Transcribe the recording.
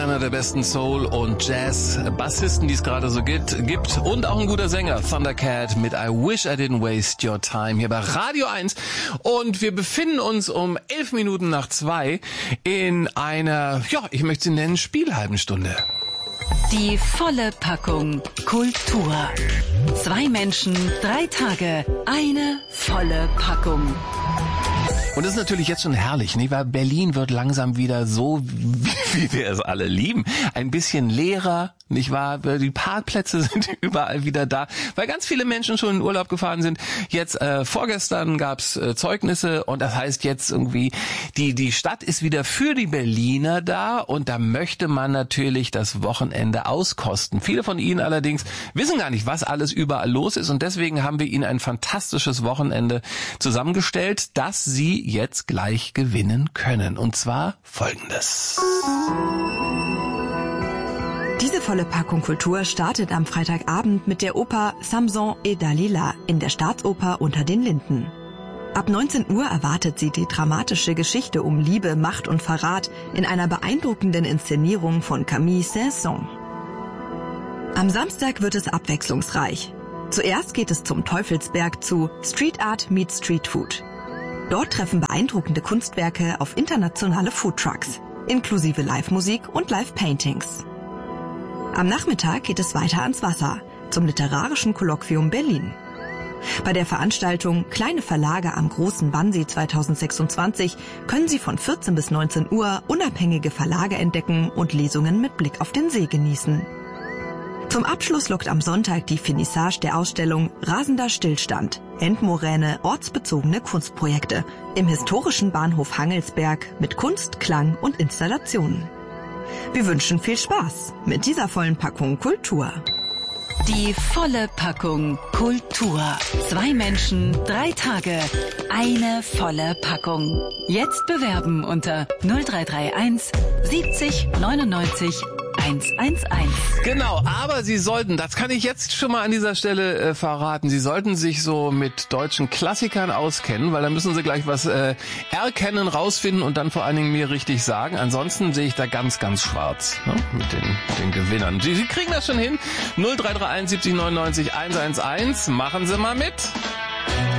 einer der besten Soul- und Jazz-Bassisten, die es gerade so gibt. Und auch ein guter Sänger, Thundercat mit I Wish I Didn't Waste Your Time hier bei Radio 1. Und wir befinden uns um 11 Minuten nach 2 in einer, ich möchte sie nennen, Spielhalben Stunde. Die volle Packung Kultur. 2 Menschen, 3 Tage, eine volle Packung. Und das ist natürlich jetzt schon herrlich, nicht wahr? Berlin wird langsam wieder so, wie wir es alle lieben. Ein bisschen leerer, nicht wahr? Die Parkplätze sind überall wieder da, weil ganz viele Menschen schon in Urlaub gefahren sind. Jetzt, vorgestern gab's Zeugnisse und das heißt jetzt irgendwie, die Stadt ist wieder für die Berliner da und da möchte man natürlich das Wochenende auskosten. Viele von Ihnen allerdings wissen gar nicht, was alles überall los ist und deswegen haben wir Ihnen ein fantastisches Wochenende zusammengestellt, das Sie jetzt gleich gewinnen können. Und zwar Folgendes. Diese volle Packung Kultur startet am Freitagabend mit der Oper Samson et Dalila in der Staatsoper Unter den Linden. Ab 19 Uhr erwartet Sie die dramatische Geschichte um Liebe, Macht und Verrat in einer beeindruckenden Inszenierung von Camille Saint-Saëns. Am Samstag wird es abwechslungsreich. Zuerst geht es zum Teufelsberg zu Street Art meets Street Food. Dort treffen beeindruckende Kunstwerke auf internationale Foodtrucks, inklusive Live-Musik und Live-Paintings. Am Nachmittag geht es weiter ans Wasser, zum Literarischen Kolloquium Berlin. Bei der Veranstaltung Kleine Verlage am Großen Wannsee 2026 können Sie von 14 bis 19 Uhr unabhängige Verlage entdecken und Lesungen mit Blick auf den See genießen. Zum Abschluss lockt am Sonntag die Finissage der Ausstellung Rasender Stillstand, Endmoräne, ortsbezogene Kunstprojekte im historischen Bahnhof Hangelsberg mit Kunst, Klang und Installationen. Wir wünschen viel Spaß mit dieser vollen Packung Kultur. Die volle Packung Kultur. 2 Menschen, 3 Tage, eine volle Packung. Jetzt bewerben unter 0331 70 99 111. Genau, aber Sie sollten, das kann ich jetzt schon mal an dieser Stelle verraten, Sie sollten sich so mit deutschen Klassikern auskennen, weil da müssen Sie gleich was erkennen, rausfinden und dann vor allen Dingen mir richtig sagen. Ansonsten sehe ich da ganz, ganz schwarz, ne, mit den Gewinnern. Sie kriegen das schon hin. 0331 70 99 111. Machen Sie mal mit.